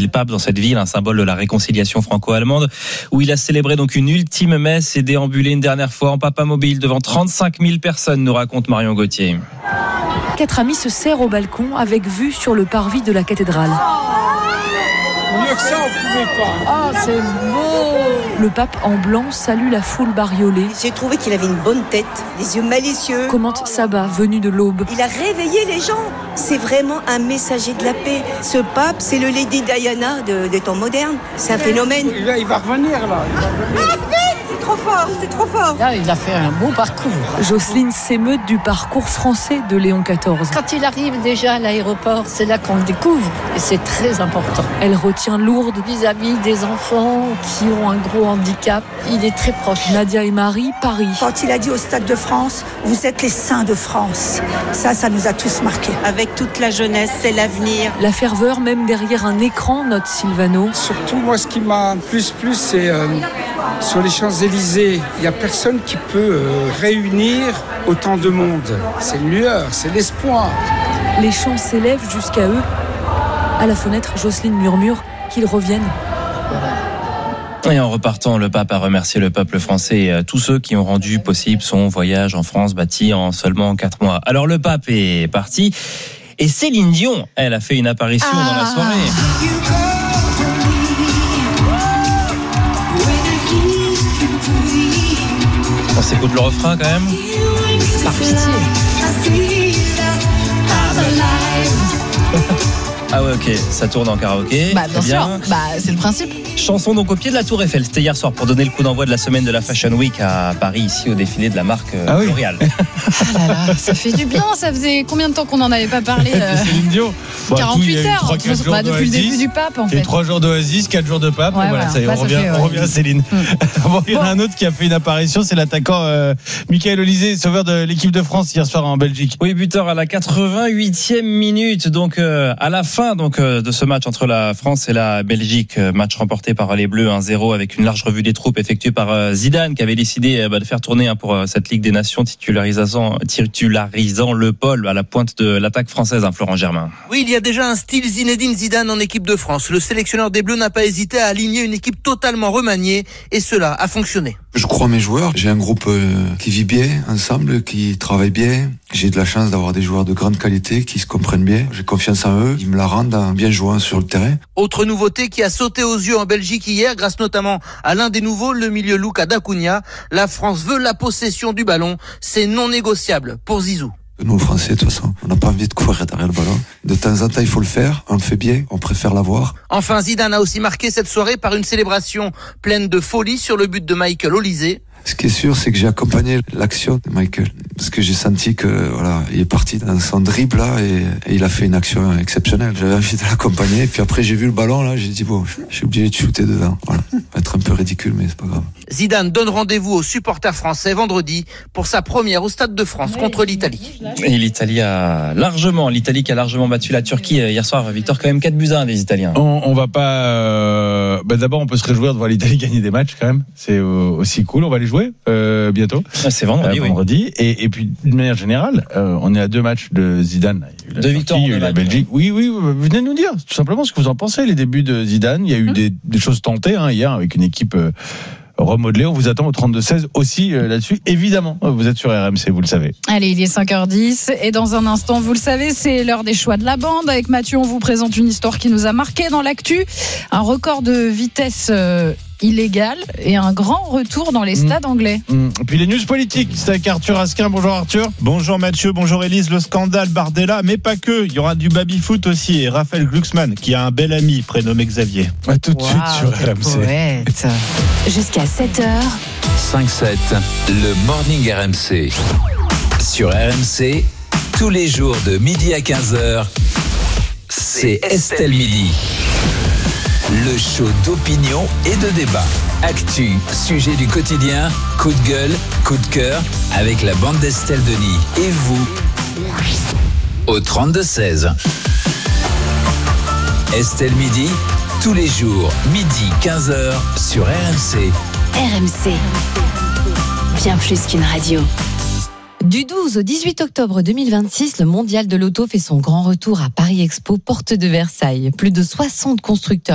le pape dans cette ville, un symbole de la réconciliation franco-allemande, où il a célébré donc une ultime messe et déambulé une dernière fois en papa mobile devant 35 000 personnes, nous raconte Marion Gauthier. 4 amis se serrent au balcon avec vue sur le parvis de la cathédrale. Mieux que ça, on pouvait pas. Ah, c'est beau! Le pape en blanc salue la foule bariolée. J'ai trouvé qu'il avait une bonne tête, des yeux malicieux. Commente Saba, venu de l'Aube. Il a réveillé les gens. C'est vraiment un messager de la paix. Ce pape, c'est le Lady Diana des temps modernes. C'est un phénomène. Il va revenir là. C'est trop fort. Là, il a fait un beau parcours. Jocelyne s'émeut du parcours français de Léon XIV. Quand il arrive déjà à l'aéroport, c'est là qu'on le découvre. Et c'est très important. Elle retient Lourdes. Vis-à-vis des enfants qui ont un gros handicap, il est très proche. Nadia et Marie, Paris. Quand il a dit au Stade de France, vous êtes les saints de France. Ça nous a tous marqués. Avec toute la jeunesse, c'est l'avenir. La ferveur même derrière un écran, note Silvano. Surtout, moi, ce qui m'a plus, c'est sur les Champs-Élysées. Il n'y a personne qui peut réunir autant de monde. C'est une lueur, c'est l'espoir. Les chants s'élèvent jusqu'à eux. À la fenêtre, Jocelyne murmure qu'ils reviennent. Et en repartant, le pape a remercié le peuple français et tous ceux qui ont rendu possible son voyage en France, bâti en seulement 4 mois. Alors le pape est parti et Céline Dion, elle a fait une apparition dans la soirée. On s'écoute le refrain quand même. Par pitié. Ah ouais, ok, ça tourne en karaoké. Bien sûr, c'est le principe. Chanson donc au pied de la Tour Eiffel. C'était hier soir pour donner le coup d'envoi de la semaine de la Fashion Week à Paris, ici au défilé de la marque L'Oréal. Ah là là, ça fait du bien. Ça faisait combien de temps qu'on n'en avait pas parlé Céline Dion. 48 heures. Depuis le début du pape en fait. Et 3 jours d'Oasis, 4 jours de pape. Ouais, voilà, ça y est, là, on revient à Céline. Bon, il y en a un autre qui a fait une apparition, c'est l'attaquant Michael Olise, sauveur de l'équipe de France hier soir en Belgique. Oui, buteur à la 88e minute. Donc à la fin de ce match entre la France et la Belgique, match remporté par les Bleus 1-0 avec une large revue des troupes effectuée par Zidane qui avait décidé de faire tourner pour cette Ligue des Nations, titularisant le pôle à la pointe de l'attaque française, Florent Germain. Oui, il y a déjà un style Zinedine Zidane en équipe de France. Le sélectionneur des Bleus n'a pas hésité à aligner une équipe totalement remaniée et cela a fonctionné. Je crois mes joueurs. J'ai un groupe qui vit bien ensemble, qui travaille bien. J'ai de la chance d'avoir des joueurs de grande qualité qui se comprennent bien. J'ai confiance en eux. Ils me la rendent en bien jouant sur le terrain. Autre nouveauté qui a sauté aux yeux en Belgique hier, grâce notamment à l'un des nouveaux, le milieu Luka Dacunia. La France veut la possession du ballon. C'est non négociable pour Zizou. Nous, Français, de toute façon, on n'a pas envie de courir derrière le ballon. De temps en temps, il faut le faire. On le fait bien. On préfère l'avoir. Enfin, Zidane a aussi marqué cette soirée par une célébration pleine de folie sur le but de Michael Olise. Ce qui est sûr, c'est que j'ai accompagné l'action de Michael. Parce que j'ai senti que, il est parti dans son dribble, là, et il a fait une action exceptionnelle. J'avais envie de l'accompagner, et puis après, j'ai vu le ballon, là, j'ai dit, j'ai oublié de shooter dedans. Voilà. Ça va être un peu ridicule, mais c'est pas grave. Zidane donne rendez-vous aux supporters français vendredi pour sa première au Stade de France contre l'Italie. Et l'Italie qui a largement battu la Turquie hier soir. Victor, quand même 4-1 des Italiens. On va pas. D'abord, on peut se réjouir de voir l'Italie gagner des matchs quand même. C'est aussi cool. On va les jouer bientôt. C'est vendredi. Vendredi. Et puis d'une manière générale, on est à 2 matchs de Zidane. De victoire. Il y a eu la Belgique. Oui. Venez nous dire tout simplement ce que vous en pensez. Les débuts de Zidane. Il y a eu des choses tentées hier avec une équipe remodelée. On vous attend au 32-16 aussi là-dessus. Évidemment, vous êtes sur RMC, vous le savez. Allez, il est 5h10 et dans un instant, vous le savez, c'est l'heure des choix de la bande. Avec Mathieu, on vous présente une histoire qui nous a marqué dans l'actu. Un record de vitesse illégale et un grand retour dans les stades anglais. Et puis les news politiques, c'est avec Arthur Asquin. Bonjour Arthur. Bonjour Mathieu, bonjour Élise. Le scandale Bardella, mais pas que. Il y aura du baby-foot aussi. Et Raphaël Glucksmann, qui a un bel ami prénommé Xavier. Tout de suite sur RMC. Jusqu'à 7h. 5-7, le Morning RMC. Sur RMC, tous les jours de midi à 15h, c'est Estelle Midi. Le show d'opinion et de débat. Actu, sujet du quotidien, coup de gueule, coup de cœur, avec la bande d'Estelle Denis. Et vous, au 32-16. Estelle Midi, tous les jours, midi 15h, sur RMC. RMC, bien plus qu'une radio. Du 12 au 18 octobre 2026, le mondial de l'auto fait son grand retour à Paris Expo, porte de Versailles. Plus de 60 constructeurs